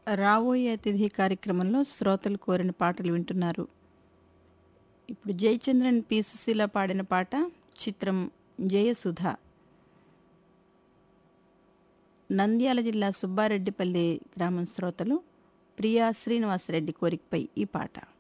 రాబోయే అతిథి కార్యక్రమంలో శ్రోతలు కోరిన పాటలు వింటున్నారు. ఇప్పుడు జయచంద్రన్ పి సుశీల పాడిన పాట చిత్రం జయసుధ. నంద్యాల జిల్లా సుబ్బారెడ్డిపల్లి గ్రామం శ్రోతలు ప్రియా శ్రీనివాసరెడ్డి కోరికపై ఈ పాట.